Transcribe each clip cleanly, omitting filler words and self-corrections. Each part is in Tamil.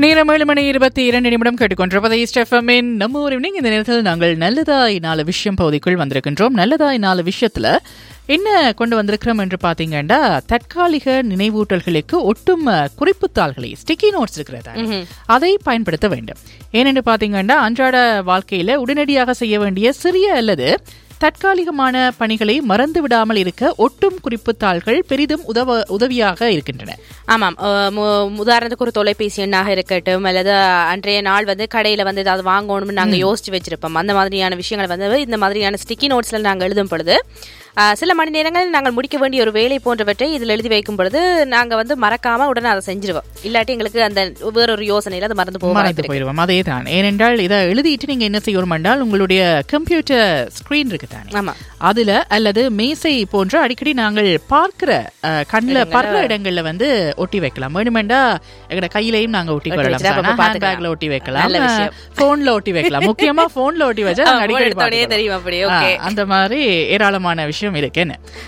நேரம் 7:22 கேட்டுக்கொண்டிருப்பதை ஸ்டெஃபமின் நம்ம ஒரு ஈவினிங். இந்த நேரத்தில் நாங்கள் நல்லதாய் 4 விஷயம் பகுதிக்குள் வந்திருக்கின்றோம். நல்லதாய் 4 விஷயத்துல என்ன கொண்டு வந்திருக்கிறோம் என்று பாத்தீங்கன்னா, தற்காலிக நினைவூட்டல்களுக்கு ஒட்டும் குறிப்புத்தாள்களை, ஸ்டிக்கி நோட்ஸ் இருக்கிறதா, அதை பயன்படுத்த வேண்டும். ஏனென்று பாத்தீங்கன்னா, அன்றாட வாழ்க்கையில உடனடியாக செய்ய வேண்டிய சிறிய அல்லது தற்காலிகமான பணிகளை மறந்து விடாமல் இருக்க ஒட்டும் குறிப்புத்தாள்கள் பெரிதும் உதவியாக இருக்கின்றன. ஆமாம், உதாரணத்துக்கு ஒரு தொலைபேசி எண்ணாக இருக்கட்டும், அல்லது அன்றைய நாள் கடையில ஏதாவது வாங்கணும்னு நாங்க யோசிச்சு வச்சிருப்போம். அந்த மாதிரியான விஷயங்கள் இந்த மாதிரியான ஸ்டிக்கி நோட்ஸ்ல நாங்க எழுதும் பொழுது சில மணி நேரங்களில் நாங்கள் முடிக்க வேண்டிய ஒரு வேலை போன்றவற்றை இதில் எழுதி வைக்கும் பொழுது நாங்க மறக்காம உடனே அதை செஞ்சிருவோம். இல்லாட்டி எங்களுக்கு அந்த வேறொரு யோசனையில அது மறந்து போயிடுவோம். அதே தான். ஏனென்றால் இதை எழுதிட்டு நீங்க என்ன செய்யணும் என்றால், உங்களுடைய கம்ப்யூட்டர் ஸ்கிரீன் இருக்கு தானே, அதுல அல்லது மேசை போன்ற அடிக்கடி நாங்கள் பார்க்கிற கண்ணில் படுற இடங்கள்ல ஒட்டி வைக்கலாம். வேணுமெண்டா எங்கட கையிலையும் நாங்க ஒட்டி கொள்ளலாம், ஹேண்ட் பேக்ல ஒட்டி வைக்கலாம், போன்ல ஒட்டி வைக்கலாம். முக்கியமா போன்ல ஒட்டி வச்சா அந்த மாதிரி ஏராளமான விஷயம் இருக்கு.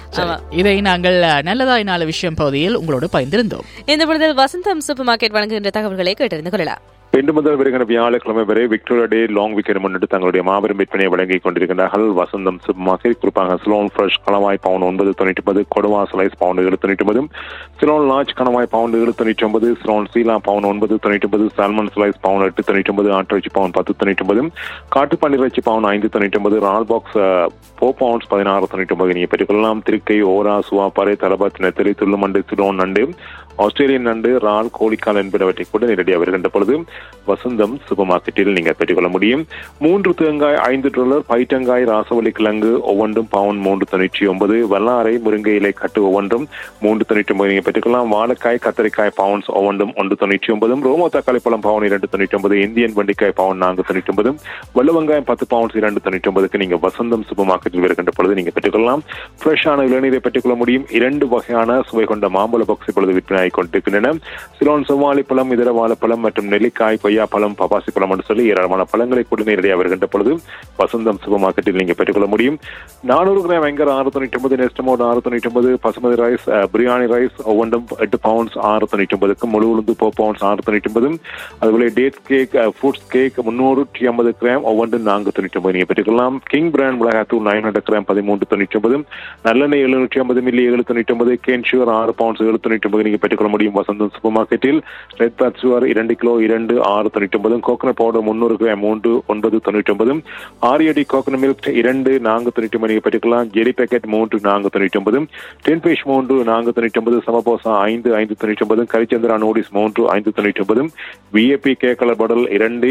இதை நாங்கள் நல்லதாய் 4 விஷயம் பகுதியில் உங்களோடு பகிர்ந்திருந்தோம். இந்த பொழுதில் வசந்தம் சூப்பர் மார்க்கெட் வழங்குகின்ற தகவல்களை கேட்டறிந்து கொள்ளலாம். இன்று முதல் வருகிற வியாழக்கிழமை வரை விக்டோரியா டே லாங் வீக்கெண்ட் முன்னிட்டு தங்களுடைய மாபெரும் விற்பனையை வழங்கிக் கொண்டிருக்கிறார்கள். வசந்தம் சூப்பர் மார்க்கெட். குறிப்பாக சிலோன் ஃப்ரெஷ் கணவாய் பவுன் 9.99, கொடுவா ஸ்லைஸ் பவுன் 7.99, சிலோன் லார்ஜ் கணவாய் பவுன் 7.99, சிலோன் சீலா பவுன் 9.99, சால்மன் ஸ்லைஸ் பவுன் 8.99, ஆட்டிறைச்சி பவுன் 10.99, காட்டுப்பன்னிறைச்சி பவுன் 5.99, ரால் பாக்ஸ் 4 பவுண்ட்ஸ் 16.99 நீங்க பெற்றுக்கொள்ளலாம். திருக்கை, ஓரா, சுவாப்பாறை, தலபாத், நெத்தலி, துள்ளுமண்டு, சிலோன் நண்டு, ஆஸ்திரேலியன் நண்டு, ரால், கோழிக்கால் என்பனவற்றை கூட நேரடியாக வருகின்ற பொழுது வசந்தம் சூப்பர் மார்க்கெட்டில் நீங்கள் பெற்றுக்கொள்ள முடியும். 3 தேங்காய் $5, பைட்டங்காய், ராசவள்ளி கிழங்கு ஒவ்வொன்றும் பவுன் 3.99, வல்லாரை, முருங்கை இலை கட்டு ஒவ்வொன்றும் 3.99 நீங்கள் பெற்றுக்கொள்ளலாம். வாழைக்காய், கத்தரிக்காய் பவுன்ஸ் ஒவ்வொன்றும் 1.99, ரோமோ தக்காளி பழம் பவுன் 2.99, இந்தியன் வெண்டிக்காய் பவுன் 4.99, வெள்ள வெங்காயம் 10 பவுன்ஸ் 2.99 நீங்க வசந்தம் சூப்பர் மார்க்கெட்டில் வருகின்ற பொழுது நீங்க பெற்றுக்கொள்ளலாம். ஃப்ரெஷ்ஷான இளநீரை பெற்றுக்கொள்ள முடியும். 2 வகையான சுவை கொண்ட மாம்பழ பாக்ஸ் இப்பொழுது விற்பனை கொண்டிருக்கின்றன. சிலோன் செவ்வாழை பழம், இதர வாழைப்பழம் மற்றும் நெல்லிக்காய், கொய்யா பழம், பபாசி பழம் என்று சொல்லி ஏராளமான பழங்களை கூட நேரடியாக வருகின்ற பொழுது வசந்தம் சூப்பர் மார்க்கெட்டில் நீங்க பெற்றுக்கொள்ள முடியும். 400 gram Wenger 6.99, நெஸ்டமோட் 6.99, basmati rice, biryani rice ஒவ்வொன்றும் 8 பவுண்ட்ஸ் 6.99, முழு உளுந்து 4 பவுண்ட்ஸ் 6.99, அதுபோல date cake, fruits cake 350 gram ஒவ்வொன்றும் 4.99 நீங்க பெற்றுக்கொள்ளலாம். கிங் பிராண்ட் மிளகாத்தூள் 900 கிராம் 13.99, நல்லெண்ணெய் 750 மில்லி 7.99, கேன் சுகர் 6 பவுண்ட்ஸ் 7.99 நீங்க பெற்றுக்கொள்ள முடியும் வசந்தம் சூப்பர் மார்க்கெட்டில். Red bad sugar 2 kilo 2 6.99, coconut powder 300 gram 3 9.99, ஆரியடி coconut milk 2 4.99 நீங்க பெற்றுக்கலாம். ஜெரி packet 3 4.99, ten fish 3 4.99, samosa 5 5.99, கரிச்சந்திரா noodles 3 5.99, VAP cake colour bottle 2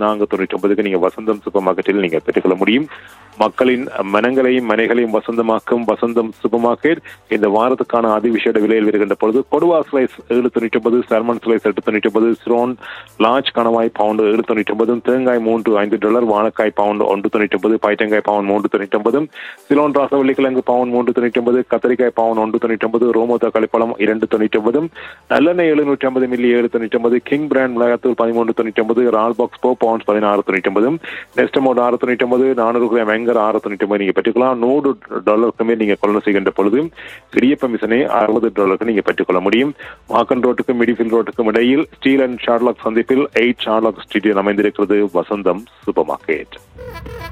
24.99 நீங்க வசந்தம் சூப்பர் மார்க்கெட்டில் நீங்க பெற்றுக்கொள்ள முடியும். மக்களின் மனங்களையும் மனைகளையும் வசந்தமாக்கும் வசந்தம் சூப்பர் மார்க்கெட் இந்த வாரத்துக்கான அதிவிசேட விலையில் வருகின்ற பொழுது கொடுவா slice 7.99, salmon slice 8.99, Chiron large கணவாய் பவுண்ட் 7.99, தேங்காய் $5, வாழைக்காய் பவுண்ட் 1.99, பைட்டங்காய் பவுண்ட் 3.99, சிலோன் ராசவள்ளி கிழங்கு பவுண்ட் 3.99, கத்தரிக்காய் பவுண்ட் 1.99, ரோமோ தக்காளி பழம் 2.99, நல்லெண்ணெய் 750 மில்லி 7.99, கிங் பிராண்ட் மிளகாத்தூள் 13.99, ரால் பாக்ஸ் 4 பவுண்ட்ஸ் 16.99, நெஸ்டமோட் 6.99, 400 கிராம் வெங்கர் 6.99 நீங்க பெற்றுக்கலாம். $100 நீங்க கொள்ளை செய்கின்ற பொழுது இடியப்ப மிஷனை $60 நீங்க பெற்றுக்கொள்ள முடியும். மாக்கன் ரோட்டுக்கும் மிடிஃபீல்ட் ரோட்டுக்கும் இடையில் ஸ்டீல் அண்ட் ஷார்லாக் சந்திப்பில் 8 ஷார்லாக் ஸ்ட்ரீட்டில் அமைந்திருக்கிறது வசந்தம் சூப்பர் மார்க்கெட்.